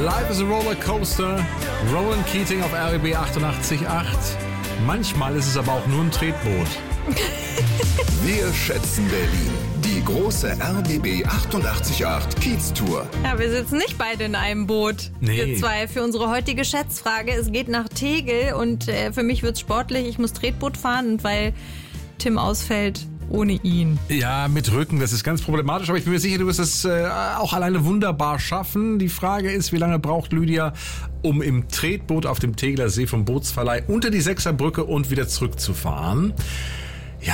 Life is a Rollercoaster. Rowan Keating auf RBB 88.8. Manchmal ist es aber auch nur ein Tretboot. Wir schätzen Berlin. Die große RBB 88.8 Kiez-Tour. Ja, wir sitzen nicht beide in einem Boot. Nee. Wir zwei für unsere heutige Schätzfrage. Es geht nach Tegel und für mich wird's sportlich. Ich muss Tretboot fahren und weil Tim ausfällt, ohne ihn. Ja, mit Rücken, das ist ganz problematisch, aber ich bin mir sicher, du wirst es auch alleine wunderbar schaffen. Die Frage ist, wie lange braucht Lydia, um im Tretboot auf dem Tegeler See vom Bootsverleih unter die Sechserbrücke und wieder zurückzufahren? Ja,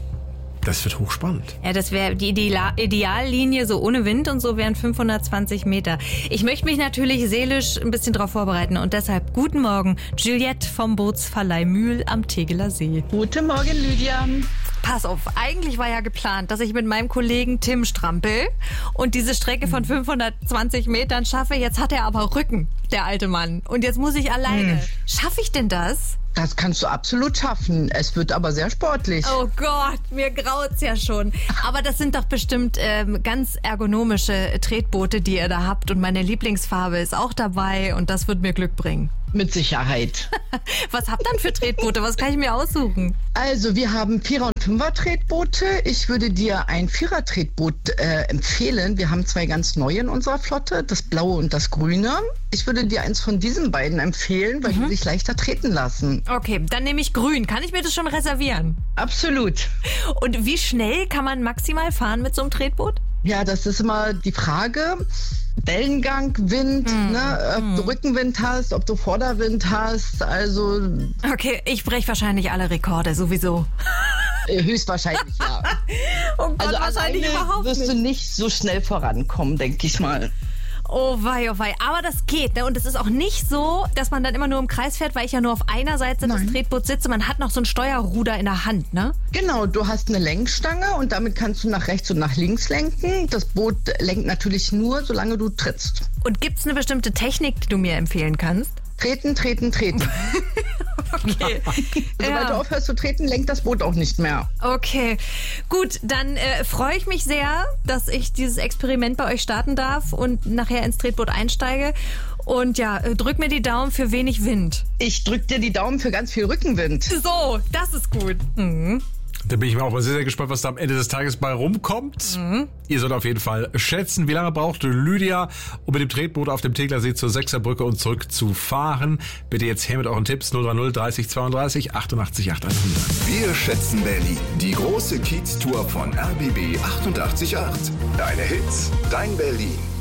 das wird hochspannend. Ja, das wäre die Ideallinie, so ohne Wind und so wären 520 Meter. Ich möchte mich natürlich seelisch ein bisschen darauf vorbereiten und deshalb guten Morgen, Juliette vom Bootsverleih Mühl am Tegeler See. Guten Morgen, Lydia. Pass auf, eigentlich war ja geplant, dass ich mit meinem Kollegen Tim strampel und diese Strecke von 520 Metern schaffe. Jetzt hat er aber Rücken, der alte Mann. Und jetzt muss ich alleine. Schaffe ich denn das? Das kannst du absolut schaffen. Es wird aber sehr sportlich. Oh Gott, mir graut's ja schon. Aber das sind doch bestimmt ganz ergonomische Tretboote, die ihr da habt. Und meine Lieblingsfarbe ist auch dabei und das wird mir Glück bringen. Mit Sicherheit. Was habt ihr denn für Tretboote? Was kann ich mir aussuchen? Also wir haben 4er- und 5er-Tretboote. Ich würde dir ein 4er-Tretboot empfehlen. Wir haben 2 ganz neue in unserer Flotte, das blaue und das grüne. Ich würde dir eins von diesen beiden empfehlen, weil die sich leichter treten lassen. Okay, dann nehme ich grün. Kann ich mir das schon reservieren? Absolut. Und wie schnell kann man maximal fahren mit so einem Tretboot? Ja, das ist immer die Frage. Wellengang, Wind, ob du Rückenwind hast, ob du Vorderwind hast, also... Okay, ich breche wahrscheinlich alle Rekorde, sowieso. Höchstwahrscheinlich, ja. Oh Gott, Also wahrscheinlich alleine überhaupt wirst nicht. du nicht so schnell vorankommen, denke ich mal. Oh wei, oh wei. Aber das geht, ne? Und es ist auch nicht so, dass man dann immer nur im Kreis fährt, weil ich ja nur auf einer Seite des Tretboots sitze. Man hat noch so ein Steuerruder in der Hand, ne? Genau, du hast eine Lenkstange und damit kannst du nach rechts und nach links lenken. Das Boot lenkt natürlich nur, solange du trittst. Und gibt's eine bestimmte Technik, die du mir empfehlen kannst? Treten, treten, treten. Okay. Sobald du aufhörst zu treten, lenkt das Boot auch nicht mehr. Okay, gut, dann freue ich mich sehr, dass ich dieses Experiment bei euch starten darf und nachher ins Tretboot einsteige. Und ja, drück mir die Daumen für wenig Wind. Ich drück dir die Daumen für ganz viel Rückenwind. So, das ist gut. Mhm. Da bin ich mir auch mal sehr, sehr gespannt, was da am Ende des Tages bei rumkommt. Ihr sollt auf jeden Fall schätzen, wie lange braucht Lydia, um mit dem Tretboot auf dem Tegeler See zur Sechserbrücke und zurück zu fahren. Bitte jetzt her mit euren Tipps 030 30 32 88 800. Wir schätzen Berlin. Die große Kiez-Tour von RBB 88.8. Deine Hits, dein Berlin.